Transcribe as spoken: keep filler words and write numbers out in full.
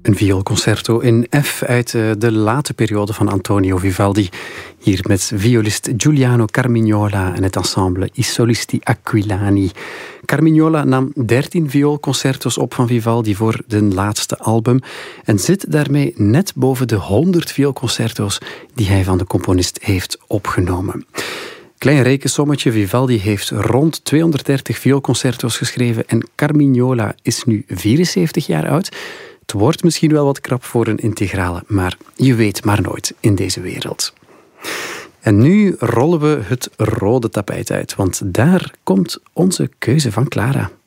Een vioolconcerto in F uit de late periode van Antonio Vivaldi. Hier met violist Giuliano Carmignola en het ensemble I Solisti Aquilani. Carmignola nam dertien vioolconcerto's op van Vivaldi voor de laatste album en zit daarmee net boven de honderd vioolconcerto's die hij van de componist heeft opgenomen. Klein rekensommetje, Vivaldi heeft rond tweehonderddertig vioolconcerto's geschreven en Carmignola is nu vierenzeventig jaar oud. Het wordt misschien wel wat krap voor een integrale, maar je weet maar nooit in deze wereld. En nu rollen we het rode tapijt uit, want daar komt onze keuze van Clara.